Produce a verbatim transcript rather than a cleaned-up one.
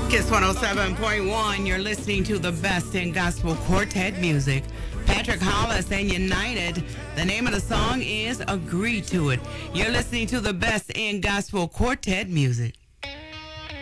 Kiss one oh seven point one, you're listening to the best in gospel quartet music. Patrick Hollis and United. The name of the song is Agree to It. You're listening to the best in gospel quartet music.